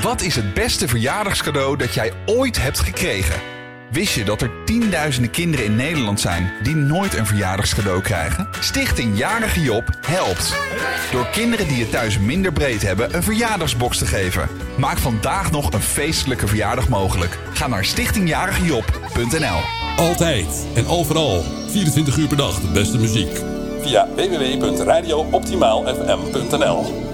Wat is het beste verjaardagscadeau dat jij ooit hebt gekregen? Wist je dat er tienduizenden kinderen in Nederland zijn die nooit een verjaardagscadeau krijgen? Stichting Jarige Job helpt. Door kinderen die het thuis minder breed hebben een verjaardagsbox te geven. Maak vandaag nog een feestelijke verjaardag mogelijk. Ga naar stichtingjarigejob.nl. Altijd en overal, 24 uur per dag de beste muziek. Via www.radiooptimaalfm.nl.